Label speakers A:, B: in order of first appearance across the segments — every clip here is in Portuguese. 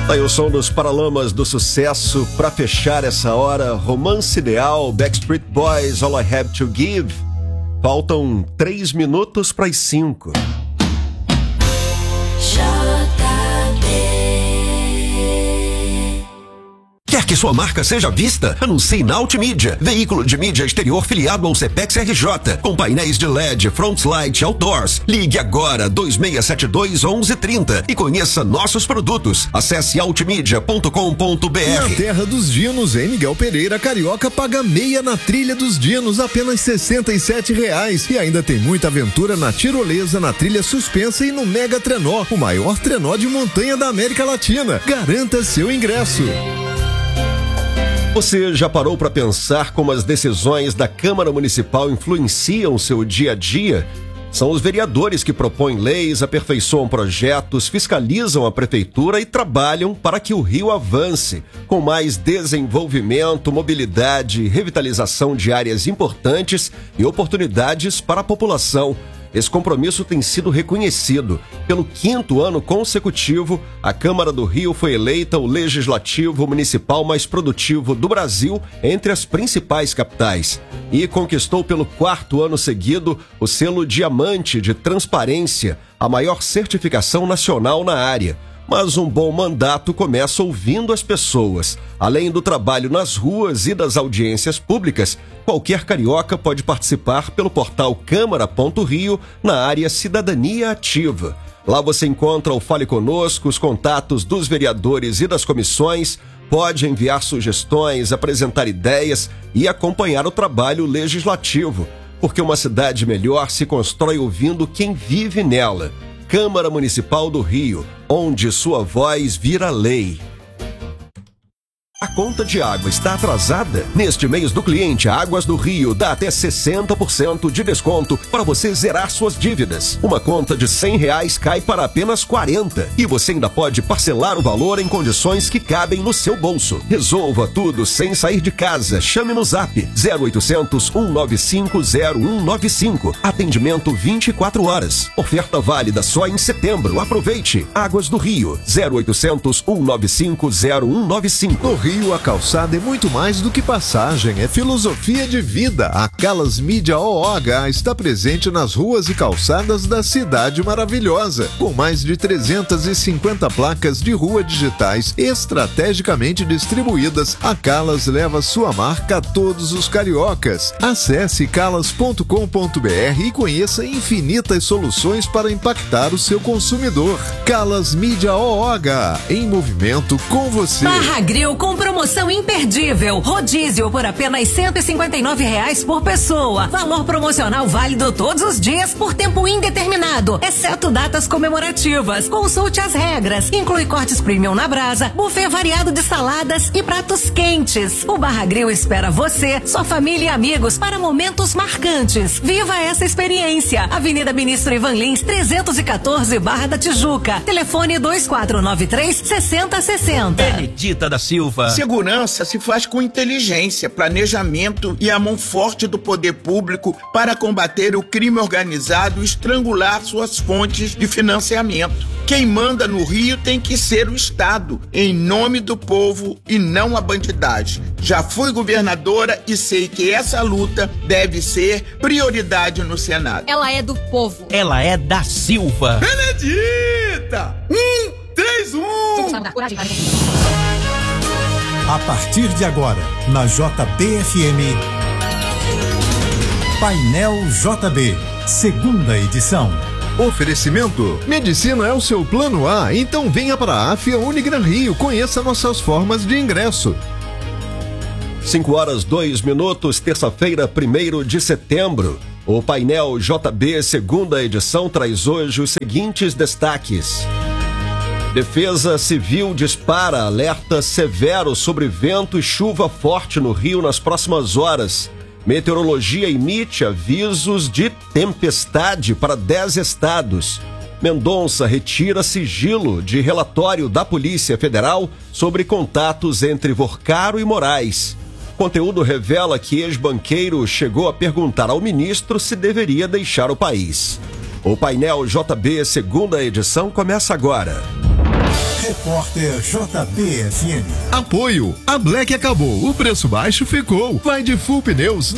A: Aí o som dos Paralamas do Sucesso pra fechar essa hora. Romance Ideal, Backstreet Boys, All I Have to Give. Faltam 3 minutos para as 5.
B: Quer que sua marca seja vista? Anuncie na Ultimídia, veículo de mídia exterior filiado ao Cepex RJ, com painéis de LED, frontlight, outdoors. Ligue agora 2672-1130 e conheça nossos produtos. Acesse ultimídia.com.br.
C: Na terra dos dinos, em Miguel Pereira, carioca paga meia na trilha dos dinos, apenas R$ 67,00. E ainda tem muita aventura na tirolesa, na trilha suspensa e no Mega Trenó, o maior trenó de montanha da América Latina. Garanta seu ingresso.
A: Você já parou para pensar como as decisões da Câmara Municipal influenciam o seu dia a dia? São os vereadores que propõem leis, aperfeiçoam projetos, fiscalizam a prefeitura e trabalham para que o Rio avance, com mais desenvolvimento, mobilidade, revitalização de áreas importantes e oportunidades para a população. Esse compromisso tem sido reconhecido. Pelo 5º ano consecutivo, a Câmara do Rio foi eleita o legislativo municipal mais produtivo do Brasil entre as principais capitais. E conquistou pelo 4º ano seguido o selo Diamante de Transparência, a maior certificação nacional na área. Mas um bom mandato começa ouvindo as pessoas. Além do trabalho nas ruas e das audiências públicas, qualquer carioca pode participar pelo portal Câmara.rio na área Cidadania Ativa. Lá você encontra o Fale Conosco, os contatos dos vereadores e das comissões, pode enviar sugestões, apresentar ideias e acompanhar o trabalho legislativo. Porque uma cidade melhor se constrói ouvindo quem vive nela. Câmara Municipal do Rio, onde sua voz vira lei. A conta de água está atrasada? Neste mês do cliente, a Águas do Rio dá até 60% de desconto para você zerar suas dívidas. Uma conta de R$100 cai para apenas 40 e você ainda pode parcelar o valor em condições que cabem no seu bolso. Resolva tudo sem sair de casa. Chame no Zap 0800 195 0195. Atendimento 24 horas. Oferta válida só em setembro. Aproveite. Águas do Rio 0800 195 0195.
C: No Rio, a calçada é muito mais do que passagem, é filosofia de vida. A Calas Mídia OOH está presente nas ruas e calçadas da cidade maravilhosa, com mais de 350 placas de rua digitais estrategicamente distribuídas. A Calas leva sua marca a todos os cariocas. Acesse calas.com.br e conheça infinitas soluções para impactar o seu consumidor. Calas Mídia OOH, em movimento com você.
D: Barra Grill com promoção imperdível. Rodízio por apenas R$159 por pessoa. Valor promocional válido todos os dias por tempo indeterminado, exceto datas comemorativas. Consulte as regras. Inclui cortes premium na brasa, buffet variado de saladas e pratos quentes. O Barra Grill espera você, sua família e amigos para momentos marcantes. Viva essa experiência. Avenida Ministro Ivan Lins, 314, Barra da Tijuca. Telefone 2493-6060.
E: Benedita da Silva.
F: Segurança se faz com inteligência, planejamento e a mão forte do poder público para combater o crime organizado e estrangular suas fontes de financiamento. Quem manda no Rio tem que ser o Estado, em nome do povo e não a bandidagem. Já fui governadora e sei que essa luta deve ser prioridade no Senado.
G: Ela é do povo.
E: Ela é da Silva.
F: Benedita! 3, 1!
H: A partir de agora, na JBFM, Painel JB, segunda edição.
C: Oferecimento: medicina é o seu plano A, então venha para a Afia Unigran Rio, conheça nossas formas de ingresso.
A: 5h02, terça-feira, 1º de setembro. O Painel JB, segunda edição, traz hoje os seguintes destaques. Defesa Civil dispara alerta severo sobre vento e chuva forte no Rio nas próximas horas. Meteorologia emite avisos de tempestade para 10 estados. Mendonça retira sigilo de relatório da Polícia Federal sobre contatos entre Vorcaro e Moraes. Conteúdo revela que ex-banqueiro chegou a perguntar ao ministro se deveria deixar o país. O Painel JB, segunda edição, começa agora.
H: Repórter JBFM.
C: Apoio. A Black acabou, o preço baixo ficou. Vai de Full Pneus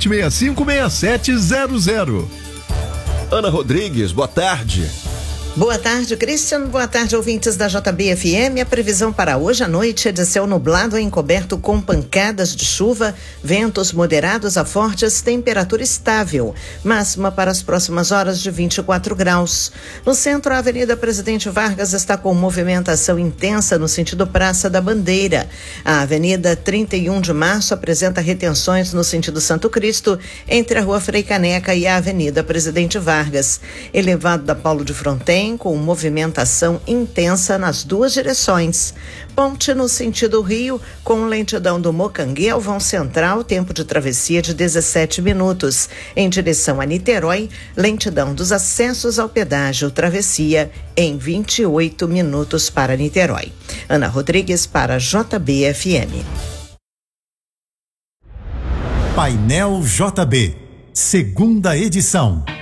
C: 2765-6700.
A: Ana Rodrigues, boa tarde.
G: Boa tarde, Christian. Boa tarde, ouvintes da JBFM. A previsão para hoje à noite é de céu nublado encoberto com pancadas de chuva, ventos moderados a fortes, temperatura estável. Máxima para as próximas horas de 24 graus. No centro, a Avenida Presidente Vargas está com movimentação intensa no sentido Praça da Bandeira. A Avenida 31 de Março apresenta retenções no sentido Santo Cristo, entre a Rua Frei Caneca e a Avenida Presidente Vargas. Elevado da Paulo de Fronten, com movimentação intensa nas duas direções. Ponte no sentido Rio, com lentidão do Mocanguê ao vão central, tempo de travessia de 17 minutos. Em direção a Niterói, lentidão dos acessos ao pedágio, travessia em 28 minutos para Niterói. Ana Rodrigues para JBFM.
H: Painel JB, segunda edição.